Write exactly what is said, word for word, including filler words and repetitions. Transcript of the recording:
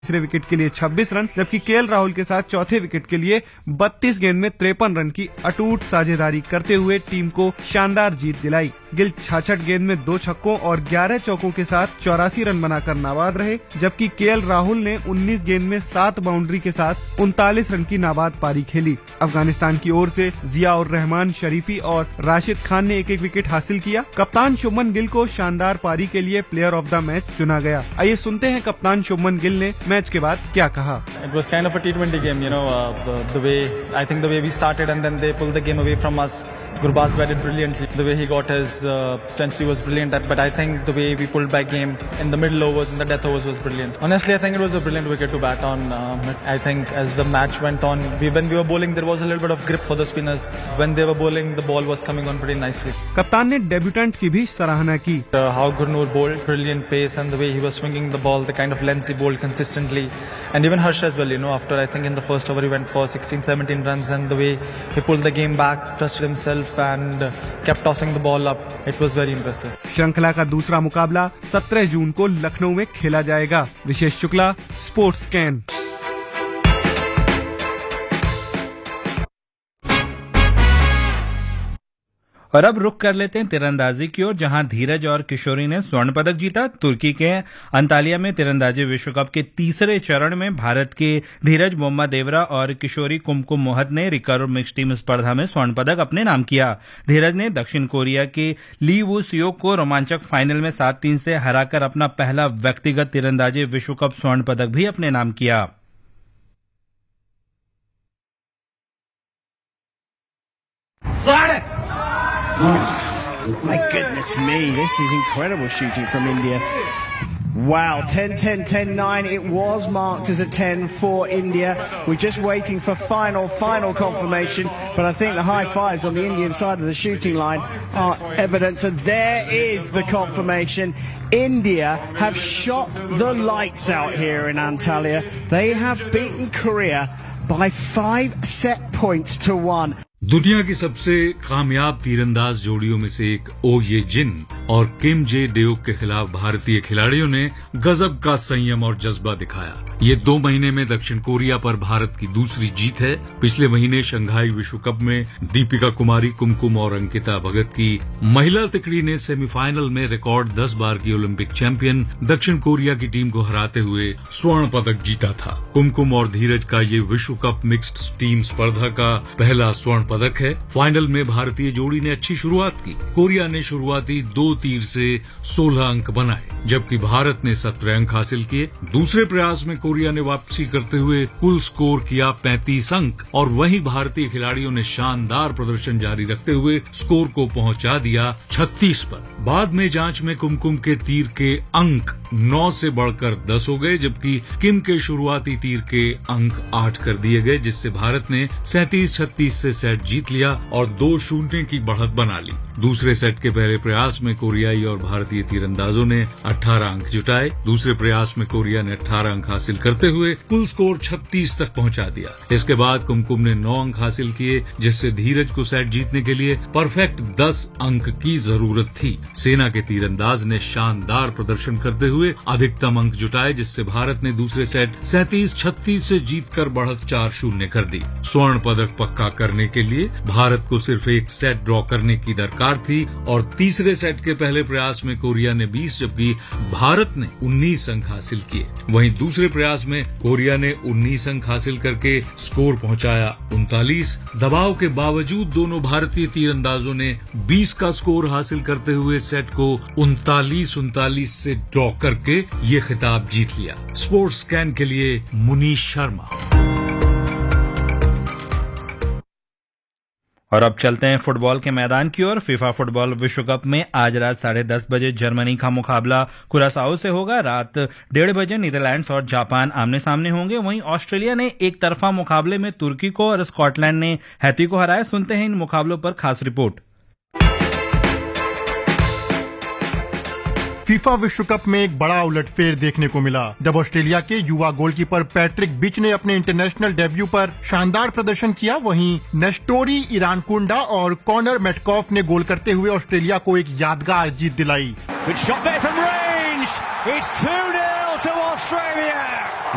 तीसरे विकेट के लिए छब्बीस रन, जबकि केएल राहुल के साथ चौथे विकेट के लिए बत्तीस गेंद में तिरपन रन की अटूट साझेदारी करते हुए टीम को शानदार जीत दिलाई। गिल छियासठ गेंद में दो छक्कों और ग्यारह चौकों के साथ चौरासी रन बनाकर नाबाद रहे, जबकि केएल राहुल ने उन्नीस गेंद में सात बाउंड्री के साथ उनतालीस रन की नाबाद पारी खेली। अफगानिस्तान की ओर से जिया उर रहमान शरीफी और राशिद खान ने एक एक विकेट हासिल किया। कप्तान शुभमन गिल को शानदार पारी के लिए प्लेयर ऑफ द मैच चुना गया। आइए सुनते हैं कप्तान शुभमन गिल ने मैच के बाद क्या कहा। It was kind of a T twenty game, you know, uh, the, the way I think the way we started and then they pulled the game away from us. Gurbaz batted brilliantly. The way he got his uh, century was brilliant, but I think the way we pulled back game in the middle overs and the death overs was brilliant. Honestly, I think it was a brilliant wicket to bat on. Um, I think as the match went on, we, when we were bowling, there was a little bit of grip for the spinners. When they were bowling, the ball was coming on pretty nicely. कप्तान ने debutant की भी सराहना की। Uh, how Gurnoor bowled, brilliant pace and the way he was swinging the ball, the kind of lengths he bowled consistently. And even Harsh as well, you know, after I think in the first over he went for sixteen, seventeen runs and the way he pulled the game back, trusted himself and kept tossing the ball up. It was very impressive. श्रृंखला का दूसरा मुकाबला सत्रह जून को लखनऊ में खेला जाएगा। विशेष Shukla, sports can. और अब रुक कर लेते हैं तीरंदाजी की ओर, जहां धीरज और किशोरी ने स्वर्ण पदक जीता। तुर्की के अंतालिया में तीरंदाजी विश्व कप के तीसरे चरण में भारत के धीरज मोम्मा देवरा और किशोरी कुमकुम मोहत ने रिकर्व मिक्स टीम स्पर्धा में स्वर्ण पदक अपने नाम किया। धीरज ने दक्षिण कोरिया के ली वू सियोक को रोमांचक फाइनल में सात तीन से हराकर अपना पहला व्यक्तिगत तीरंदाजी विश्व कप स्वर्ण पदक भी अपने नाम किया। My goodness me, this is incredible shooting from India. Wow, ten ten ten nine, it was marked as a ten for India. We're just waiting for final, final confirmation, but I think the high fives on the Indian side of the shooting line are evidence, and there is the confirmation. India have shot the lights out here in Antalya. They have beaten Korea by five set points to one. दुनिया की सबसे कामयाब तीरंदाज जोड़ियों में से एक ओ ये जिन और किम जे डेओक के खिलाफ भारतीय खिलाड़ियों ने गजब का संयम और जज्बा दिखाया। ये दो महीने में दक्षिण कोरिया पर भारत की दूसरी जीत है। पिछले महीने शंघाई विश्व कप में दीपिका कुमारी, कुमकुम और अंकिता भगत की महिला तिकड़ी ने सेमीफाइनल में रिकॉर्ड दस बार की ओलंपिक चैंपियन दक्षिण कोरिया की टीम को हराते हुए स्वर्ण पदक जीता था। कुमकुम और धीरज का ये विश्व कप मिक्स्ड टीम स्पर्धा का पहला स्वर्ण पदक है। फाइनल में भारतीय जोड़ी ने अच्छी शुरुआत की। कोरिया ने शुरुआती दो तीर से सोलह अंक बनाए, जबकि भारत ने सत्रह अंक हासिल किए। दूसरे प्रयास में कोरिया ने वापसी करते हुए कुल स्कोर किया पैंतीस अंक और वहीं भारतीय खिलाड़ियों ने शानदार प्रदर्शन जारी रखते हुए स्कोर को पहुंचा दिया छत्तीस पर। बाद में जांच में कुमकुम के तीर के अंक नौ से बढ़कर दस हो गए, जबकि किम के शुरुआती तीर के अंक आठ कर दिए गए, जिससे भारत ने सैंतीस छत्तीस से सेट जीत लिया और दो शून्य की बढ़त बना ली। दूसरे सेट के पहले प्रयास में कोरियाई और भारतीय तीरंदाजों ने अठारह अंक जुटाए। दूसरे प्रयास में कोरिया ने अठारह अंक हासिल करते हुए कुल स्कोर छत्तीस तक पहुंचा दिया। इसके बाद कुमकुम ने नौ अंक हासिल किए, जिससे धीरज को सेट जीतने के लिए परफेक्ट दस अंक की जरूरत थी। सेना के तीरंदाज ने शानदार प्रदर्शन करते हुए अधिकतम अंक जुटाए, जिससे भारत ने दूसरे सेट सैंतीस छत्तीस से जीतकर बढ़त चार शून्य कर दी। स्वर्ण पदक पक्का करने के लिए भारत को सिर्फ एक सेट ड्रॉ करने की दरकार थी और तीसरे सेट के पहले प्रयास में कोरिया ने बीस जबकि भारत ने उन्नीस अंक हासिल किए। वहीं दूसरे प्रयास में कोरिया ने उन्नीस अंक हासिल करके स्कोर पहुंचाया उनतालीस। दबाव के बावजूद दोनों भारतीय तीरंदाजों ने बीस का स्कोर हासिल करते हुए सेट को उनतालीस उनतालीस से ड्रॉ करके ये खिताब जीत लिया। स्पोर्ट्स स्कैन के लिए मुनीश शर्मा। और अब चलते हैं फुटबॉल के मैदान की ओर। फीफा फुटबॉल विश्व कप में आज रात साढ़े दस बजे जर्मनी का मुकाबला कुरासाओ से होगा। रात डेढ़ बजे नीदरलैंड्स और जापान आमने सामने होंगे। वहीं ऑस्ट्रेलिया ने एक तरफा मुकाबले में तुर्की को और स्कॉटलैंड ने हैती को हराया। सुनते हैं इन मुकाबलों पर खास रिपोर्ट। फीफा विश्व कप में एक बड़ा उलटफेर देखने को मिला जब ऑस्ट्रेलिया के युवा गोलकीपर पैट्रिक बिच ने अपने इंटरनेशनल डेब्यू पर शानदार प्रदर्शन किया। वहीं नेस्टोरी इरानकुंडा और कॉनर मेटकॉफ ने गोल करते हुए ऑस्ट्रेलिया को एक यादगार जीत दिलाई। Good shot there from range. It's two nil to Australia.